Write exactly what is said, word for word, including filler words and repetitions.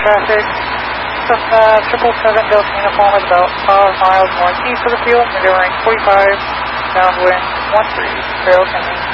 traffic. Cessna triple seven Delta Uniform is about five miles northeast of the field, maneuvering forty-five, downwind one three, trail pending.